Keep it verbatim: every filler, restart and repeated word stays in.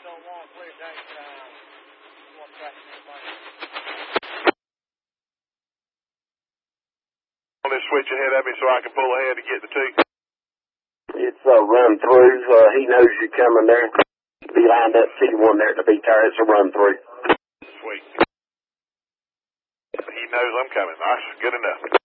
On this switch ahead of me so I can pull ahead to get the two. It's a run through. Uh, he knows you're coming there. Be lined up T one there to be tired. It's a run through. Sweet. He knows I'm coming. Nice. Good enough.